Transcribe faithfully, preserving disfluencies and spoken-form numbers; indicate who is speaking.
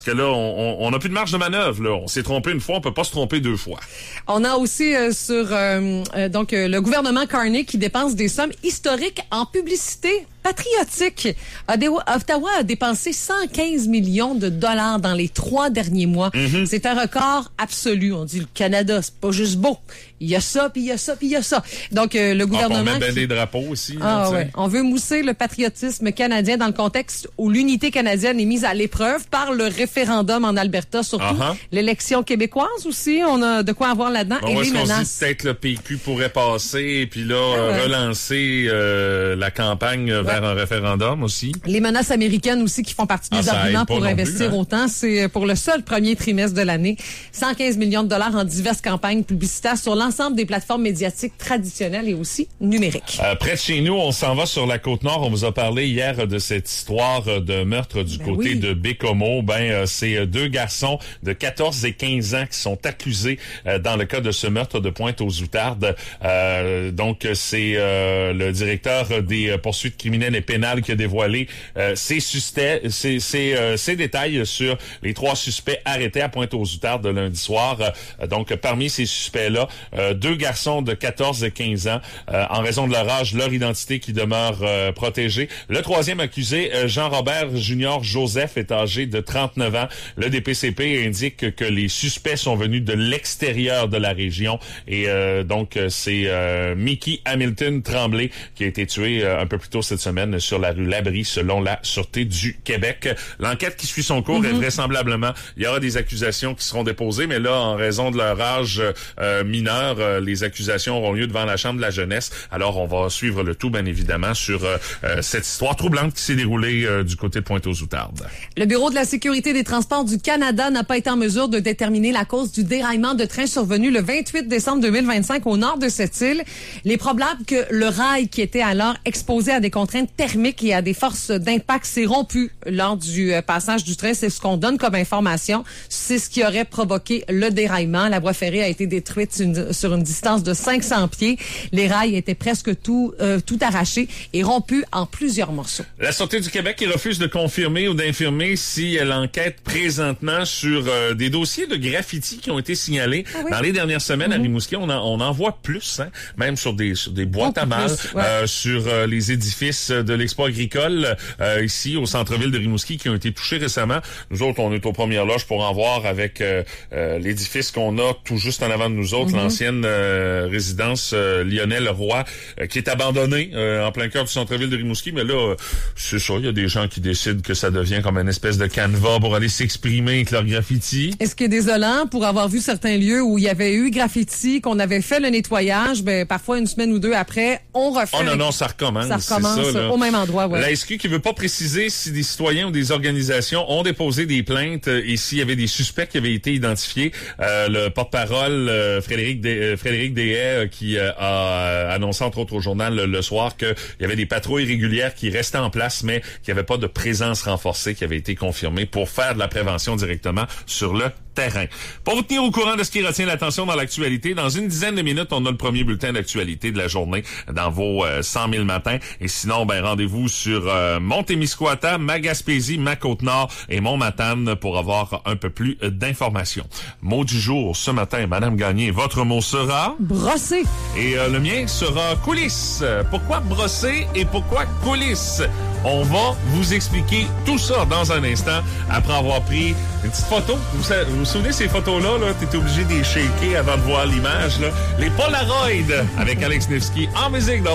Speaker 1: Parce que là, on n'a plus de marge de manœuvre. Là. On s'est trompé une fois, on peut pas se tromper deux fois.
Speaker 2: On a aussi euh, sur euh, euh, donc euh, le gouvernement Carney qui dépense des sommes historiques en publicité patriotique. Ottawa a dépensé cent quinze millions de dollars dans les trois derniers mois. Mm-hmm. C'est un record absolu. On dit le Canada, c'est pas juste beau. Il y a ça, puis il y a ça, puis il y a ça. Donc, euh, le gouvernement...
Speaker 1: Ah, on met
Speaker 2: qui...
Speaker 1: des drapeaux aussi.
Speaker 2: Ah,
Speaker 1: hein,
Speaker 2: ouais. On veut mousser le patriotisme canadien dans le contexte où l'unité canadienne est mise à l'épreuve par le référendum en Alberta, surtout. Uh-huh. L'élection québécoise aussi, on a de quoi avoir là-dedans.
Speaker 1: Bon,
Speaker 2: et les
Speaker 1: est-ce
Speaker 2: menaces.
Speaker 1: qu'on dit peut-être le P Q pourrait passer et puis là, ah, ouais. relancer euh, la campagne ouais. vers un référendum aussi?
Speaker 2: Les menaces américaines aussi qui font partie des ah, arguments pour investir plus, hein? autant. C'est pour le seul premier trimestre de l'année. cent quinze millions de dollars en diverses campagnes publicitaires sur l'ensemble des plateformes médiatiques traditionnelles et aussi numériques.
Speaker 1: Euh, près de chez nous, on s'en va sur la Côte-Nord. On vous a parlé hier de cette histoire de meurtre du ben côté oui. de Bécomo. Ben, euh, c'est deux garçons de quatorze et quinze ans qui sont accusés euh, dans le cas de ce meurtre de Pointe-aux-Outardes. Euh, donc, c'est euh, le directeur des poursuites criminelles et pénales qui a dévoilé euh, ces, suspects, ces, ces, euh, ces détails sur les trois suspects arrêtés à Pointe-aux-Outardes lundi soir. Euh, donc, parmi ces suspects-là, euh, deux garçons de quatorze et quinze ans, euh, en raison de leur âge, leur identité qui demeure euh, protégée. Le troisième accusé, euh, Jean-Robert Junior Joseph, est âgé de trente-neuf ans. Le D P C P indique que les suspects sont venus de l'extérieur de la région et euh, donc c'est euh, Mickey Hamilton Tremblay qui a été tué euh, un peu plus tôt cette semaine sur la rue Labrie selon la Sûreté du Québec. L'enquête qui suit son cours mm-hmm. est vraisemblablement, il y aura des accusations qui seront déposées, mais là, en raison de leur âge euh, mineur, euh, les accusations auront lieu devant la Chambre de la jeunesse. Alors, on va suivre le tout, bien évidemment, sur euh, euh, cette histoire troublante qui s'est déroulée euh, du côté de Pointe-aux-Outardes.
Speaker 2: Le Bureau de la sécurité des transports du Canada n'a pas été en mesure de déterminer la cause du déraillement de train survenu le vingt-huit décembre deux mille vingt-cinq au nord de cette île. Il est probable que le rail qui était alors exposé à des contraintes thermiques et à des forces d'impact s'est rompu lors du euh, passage du train. C'est ce qu'on donne comme information. C'est ce qui aurait provoqué le déraillement. La voie ferrée a été détruite une, sur une distance de cinq cents pieds. Les rails étaient presque tout, euh, tout arrachés et rompus en plusieurs morceaux.
Speaker 1: La Sûreté du Québec qui refuse de confirmer ou d'infirmer si elle enquête présentement sur euh, des dossiers de graffiti qui ont été signalés ah oui? dans les dernières semaines mm-hmm. à Rimouski. On en, on en voit plus, hein, même sur des, sur des boîtes oh, à mal, ouais. euh, sur euh, les édifices de l'Expo agricole euh, ici au centre-ville de Rimouski qui ont été touchés récemment. Nous autres, on est aux premières loges pour en voir avec euh, euh, l'édifice qu'on a tout juste en avant de nous autres, mm-hmm. l'ancienne euh, résidence euh, Lionel Roy, euh, qui est abandonnée euh, en plein cœur du centre-ville de Rimouski. Mais là, euh, c'est ça, il y a des gens qui décident que ça devient comme une espèce de canevas pour aller s'exprimer avec leur graffiti.
Speaker 2: Et ce qui est désolant, pour avoir vu certains lieux où il y avait eu graffiti, qu'on avait fait le nettoyage, ben parfois une semaine ou deux après, on refait.
Speaker 1: Oh non, non, ça recommence.
Speaker 2: Ça recommence
Speaker 1: c'est ça,
Speaker 2: au même endroit, ouais.
Speaker 1: La S Q qui veut pas préciser si des citoyens ou des organisations ont déposé des plaintes et s'il y avait des suspects qui avaient été identifiés. Euh, le porte-parole euh, Frédéric Des, euh, Frédéric Deshaies euh, qui euh, a annoncé entre autres au journal le, le soir qu'il y avait des patrouilles régulières qui restaient en place, mais qu'il n'y avait pas de présence renforcée qui avait été confirmée pour faire de la prévention directement sur le terrain. Pour vous tenir au courant de ce qui retient l'attention dans l'actualité, dans une dizaine de minutes, on a le premier bulletin d'actualité de la journée dans vos euh, cent mille matins. Et sinon, ben rendez-vous sur euh, Montémiscouata, ma Gaspésie, ma Côte-Nord et mon Matane pour avoir un peu plus euh, d'informations. Mot du jour ce matin, Madame Gagné, votre mot sera...
Speaker 2: brosser.
Speaker 1: Et euh, le mien sera coulisses. Pourquoi brosser et pourquoi coulisses? On va vous expliquer tout ça dans un instant après avoir pris une petite photo. Vous vous, vous souvenez ces photos-là? Là, t'étais obligé de les shaker avant de voir l'image. Là. Les Polaroids avec Alex Nevsky en musique.